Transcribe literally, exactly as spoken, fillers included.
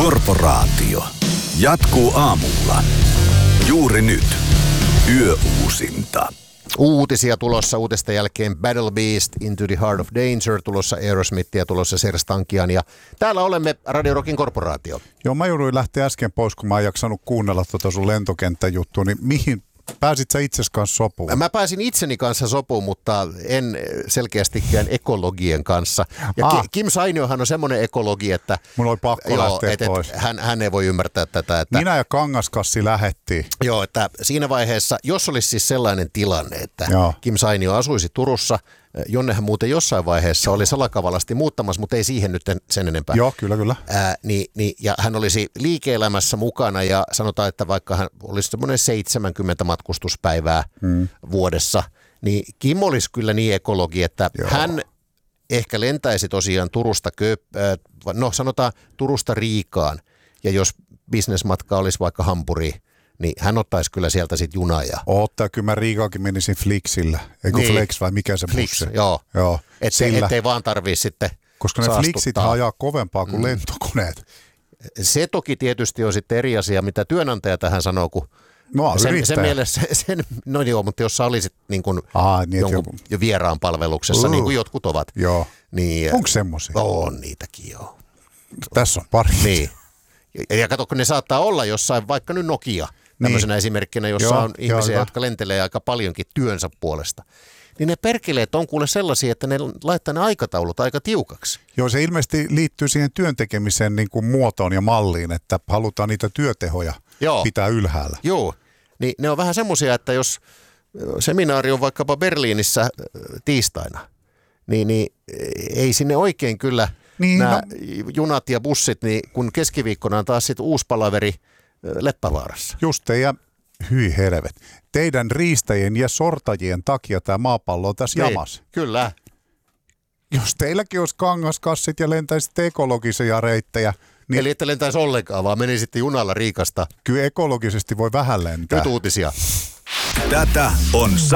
Korporaatio. Jatkuu aamulla. Juuri nyt. Yöuusinta. Uutisia tulossa uutisten jälkeen Battle Beast, Into the Heart of Danger, tulossa Aerosmithia, tulossa Serj Tankian ja täällä olemme Radio Rockin Korporaatio. Joo, mä jouduin lähteä äsken pois, kun mä en jaksanut kuunnella tuota sun lentokenttäjuttua, niin mihin pääsit sä itses kanssa sopuun? Mä pääsin itseni kanssa sopuun, mutta en selkeästikään ekologien kanssa. Ja ah. Kim Sainiohan on semmoinen ekologi, että mulla oli pakko joo, lähteä et, pois. Et, hän, hän ei voi ymmärtää tätä. Että, minä ja Kangaskassi lähettiin. Joo, että siinä vaiheessa, jos olisi siis sellainen tilanne, että joo. Kim Sainio asuisi Turussa, jonne hän muuten jossain vaiheessa oli salakavalasti muuttamassa, mutta ei siihen nyt sen enempää. Joo, kyllä, kyllä. Ää, niin, niin, ja hän olisi liike-elämässä mukana ja sanotaan, että vaikka hän olisi semmoinen seitsemänkymmentä matkustuspäivää hmm. vuodessa, niin Kim olisi kyllä niin ekologi, että joo. hän ehkä lentäisi tosiaan Turusta, Köp- äh, no sanotaan Turusta Riikaan, ja jos bisnesmatka olisi vaikka Hampuriin, niin hän ottaisi kyllä sieltä sitten junaa. Ja... Ottaa, kyllä mä Riikaakin menisin Flixillä. Eikö niin. Flex vai mikä se Flix, bussi? joo. joo. Ettei, ettei vaan tarvii sitten koska ne Flixit ajaa kovempaa kuin mm. lentokoneet. Se toki tietysti on sitten eri asia, mitä työnantaja tähän sanoo, kun no, sen, sen mielessä, sen, no joo, mutta jos sä olisit niin kuin Aa, niin, jonkun joku... vieraan palveluksessa, uh. niin kuin jotkut ovat. Joo. Niin, onko semmoisia? On niitäkin, joo. Tässä on pari. Niin. Ja, ja kato, kun ne saattaa olla jossain, vaikka nyt Nokia, tämmöisenä niin. esimerkkinä, jossa joo, on ihmisiä, joo, jotka lentelee aika paljonkin työnsä puolesta. Niin ne perkeleet on kuule sellaisia, että ne laittaa ne aikataulut aika tiukaksi. Joo, se ilmeisesti liittyy siihen työntekemisen niin kuin muotoon ja malliin, että halutaan niitä työtehoja joo. pitää ylhäällä. Joo, niin ne on vähän semmoisia, että jos seminaari on vaikkapa Berliinissä tiistaina, niin, niin ei sinne oikein kyllä niin, nämä no. junat ja bussit, niin kun keskiviikkona on taas sitten uusi palaveri Leppävaarassa. Just ja hyi helvet. Teidän riistäjien ja sortajien takia tämä maapallo on tässä niin, jamassa. Kyllä. Jos teilläkin olisi kangaskassit ja lentäisitte ekologisia reittejä. Niin eli että lentäisi ollenkaan, vaan menisitte junalla Riikasta. Kyllä ekologisesti voi vähän lentää. Nyt uutisia. Tätä on